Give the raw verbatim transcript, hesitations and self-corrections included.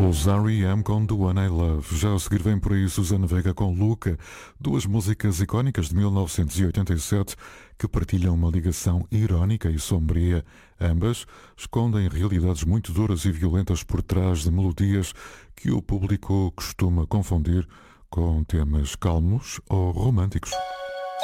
Os R E M com The One I Love. Já a seguir vem por aí Susana Vega com Luca, duas músicas icónicas de mil novecentos e oitenta e sete que partilham uma ligação irónica e sombria. Ambas escondem realidades muito duras e violentas por trás de melodias que o público costuma confundir com temas calmos ou românticos.